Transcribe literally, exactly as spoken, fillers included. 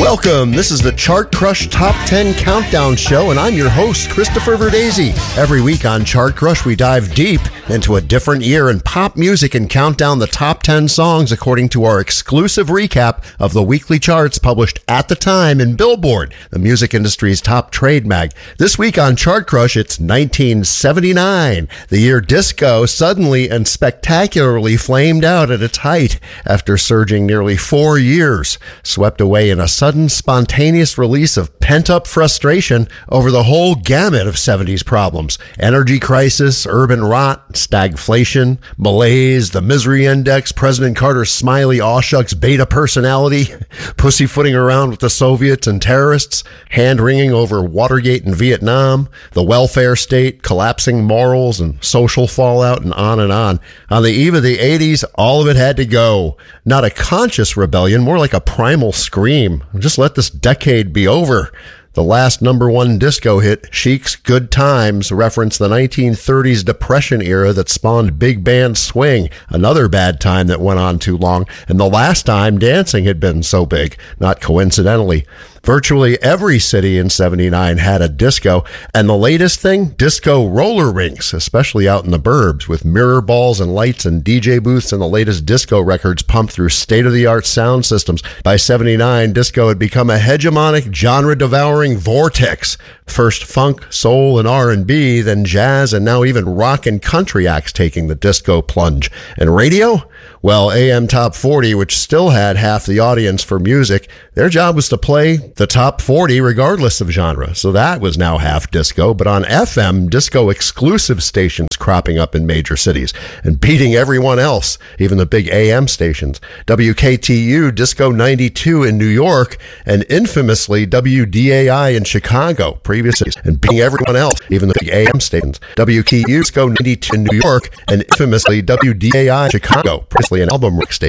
Welcome. This is the Chart Crush Top ten Countdown Show, and I'm your host, Christopher Verdesi. Every week on Chart Crush, we dive deep into a different year in pop music and count down the top ten songs according to our exclusive recap of the weekly charts published at the time in Billboard, the music industry's top trade mag. This week on Chart Crush, it's nineteen seventy-nine, the year disco suddenly and spectacularly flamed out at its height after surging nearly four years, swept away in a sudden spontaneous release of pent-up frustration over the whole gamut of seventies problems. Energy crisis, urban rot, stagflation, malaise, the misery index, President Carter's smiley awshucks beta personality, pussyfooting around with the Soviets and terrorists, hand-wringing over Watergate and Vietnam, the welfare state, collapsing morals and social fallout, and on and on. On the eve of the eighties, all of it had to go. Not a conscious rebellion, more like a primal scream. Just let this decade be over. The last number one disco hit, Chic's Good Times, referenced the nineteen thirties Depression era that spawned big band swing, another bad time that went on too long, and the last time dancing had been so big, not coincidentally. Virtually every city in seventy-nine had a disco, and the latest thing, disco roller rinks, especially out in the burbs, with mirror balls and lights and D J booths and the latest disco records pumped through state-of-the-art sound systems. By seventy-nine, disco had become a hegemonic, genre-devouring vortex. First funk, soul, and R and B, then jazz, and now even rock and country acts taking the disco plunge. And radio? Well, A M Top forty, which still had half the audience for music, their job was to play the top forty regardless of genre. So that was now half disco. But on F M, disco exclusive stations cropping up in major cities and beating everyone else, even the big A M stations. W K T U Disco ninety-two in New York and infamously W D A I in Chicago previously, and beating everyone else, even the big A M stations. W K T U Disco ninety-two in New York and infamously W D A I in Chicago, previously an album station.